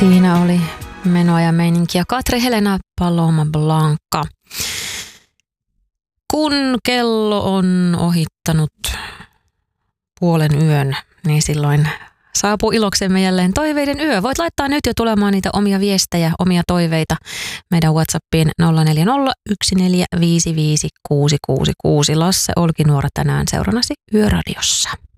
Siinä oli menoa ja meininkiä. Katri Helena Paloma Blanca. Kun kello on ohittanut puolen yön, niin silloin saapuu iloksemme jälleen toiveiden yö. Voit laittaa nyt jo tulemaan niitä omia viestejä, omia toiveita meidän WhatsAppiin 040 1455666. Lasse Olkinuora tänään seurannasi Yöradiossa.